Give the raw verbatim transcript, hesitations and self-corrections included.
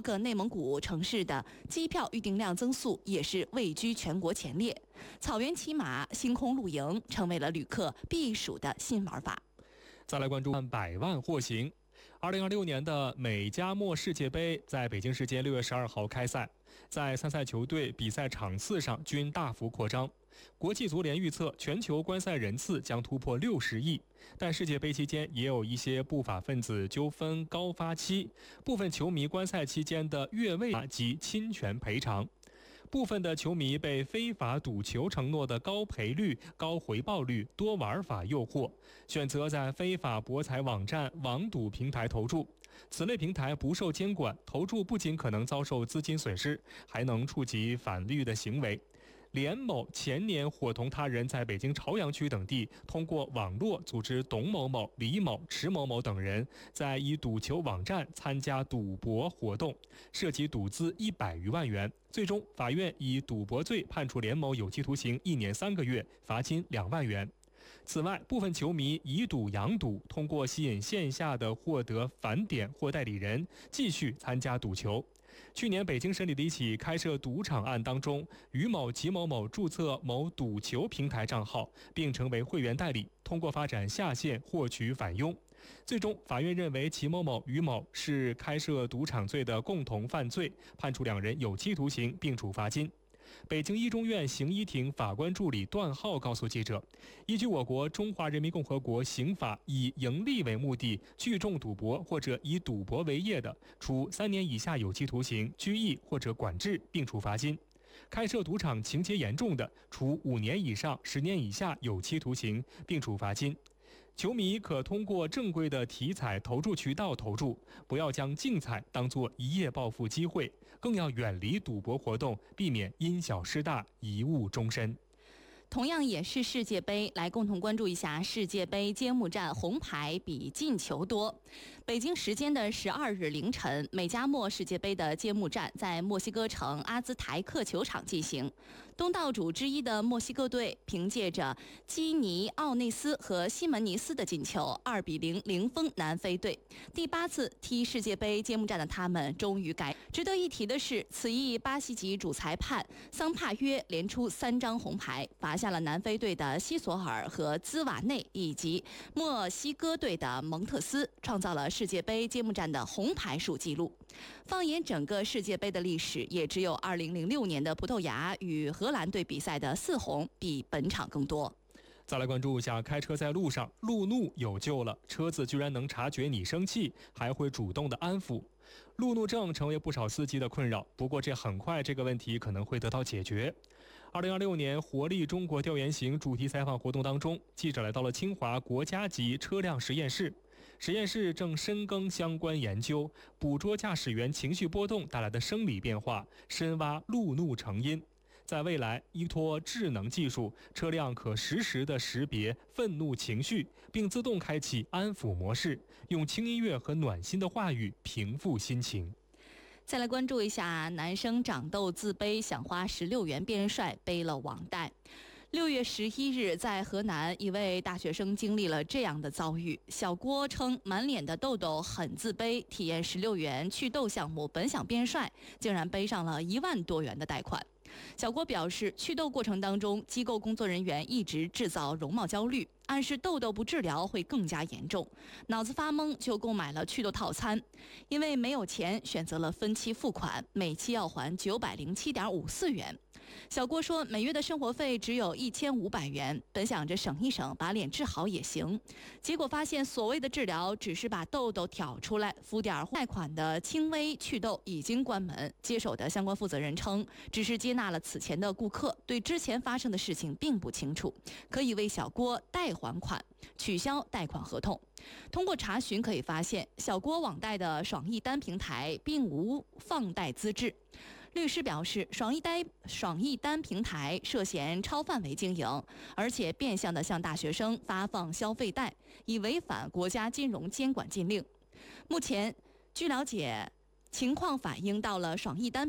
个内蒙古城市的机票预订量增速也是位居全国前列。草原骑马、星空露营成为了旅客避暑的新玩法。 再来关注百万获刑。二零二六年的美加墨世界杯在北京时间六月十二号开赛，在参赛球队比赛场次上均大幅扩张。国际足联预测全球观赛人次将突破六十亿，但世界杯期间也有一些不法分子纠纷高发期，部分球迷观赛期间的越位及侵权赔偿。部分的球迷被非法赌球承诺的高赔率、高回报率、多玩法诱惑，选择在非法博彩网站、网赌平台投注。此类平台不受监管，投注不仅可能遭受资金损失，还能触及法律的行为。连某前年伙同他人在北京朝阳区等地，通过网络组织董某某、李某、池某某等人在一赌球网站参加赌博活动，涉及赌资一百余万元。最终，法院以赌博罪判处连某有期徒刑一年三个月，罚金两万元。此外，部分球迷以赌养赌，通过吸引线下的获得返点或代理人，继续参加赌球。去年北京审理的一起开设赌场案当中，于某、吉某某注册某赌球平台账号，并成为会员代理，通过发展下线获取返佣。最终，法院认为齐某某、于某是开设赌场罪的共同犯罪，判处两人有期徒刑，并处罚金。北京一中院刑一庭法官助理段浩告诉记者，依据我国中华人民共和国刑法，以盈利为目的聚众赌博或者以赌博为业的，处三年以下有期徒刑、拘役或者管制，并处罚金；开设赌场情节严重的，处五年以上十年以下有期徒刑，并处罚金。球迷可通过正规的体彩投注渠道投注，不要将竞彩当作一夜暴富机会，更要远离赌博活动，避免因小失大，贻误终身。 同样也是世界杯，来共同关注一下世界杯揭幕战红牌比进球多。北京时间的十二日凌晨，美加墨世界杯的揭幕战在墨西哥城阿兹台克球场进行。东道主之一的墨西哥队凭借着基尼奥内斯和西门尼斯的进球，二比零零封南非队。第八次踢世界杯揭幕战的他们终于改。值得一提的是，此役巴西籍主裁判桑帕约连出三张红牌，罚下了南非队的西索尔和兹瓦内以及墨西哥队的蒙特斯，创造了世界杯揭幕战的红牌数纪录。放眼整个世界杯的历史，也只有二零零六年的葡萄牙与荷兰队比赛的四红比本场更多。 再来关注一下，开车在路上，路怒有救了，车子居然能察觉你生气，还会主动的安抚。路怒症成为不少司机的困扰，不过这很快这个问题可能会得到解决。二零二六年活力中国调研行主题采访活动当中，记者来到了清华国家级车辆实验室，实验室正深耕相关研究，捕捉驾驶员情绪波动带来的生理变化，深挖路怒成因。在未来，依托智能技术，车辆可实时的识别愤怒情绪，并自动开启安抚模式，用轻音乐和暖心的话语平复心情。 再来关注一下，男生长痘自卑，想花十六元变帅，背了网贷。六月十一日，在河南，一位大学生经历了这样的遭遇。小郭称，满脸的痘痘，很自卑，体验十六元祛痘项目，本想变帅，竟然背上了一万多元的贷款。小郭表示，祛痘过程当中，机构工作人员一直制造容貌焦虑，暗示痘痘不治疗会更加严重，脑子发懵就购买了祛痘套餐，因为没有钱，选择了分期付款，每期要还九百零七点五四元。小郭说，每月的生活费只有一千五百元，本想着省一省，把脸治好也行，结果发现所谓的治疗只是把痘痘挑出来，敷点贷款的轻微祛痘已经关门。接手的相关负责人称，只是接纳了此前的顾客，对之前发生的事情并不清楚，可以为小郭代还款，取消贷款合同。通过查询可以发现，小郭网贷的爽易单平台并无放贷资质。律师表示，爽易单爽易单平台涉嫌超范围经营，而且变相的向大学生发放消费贷，已违反国家金融监管禁令。目前，据了解，情况反映到了爽易单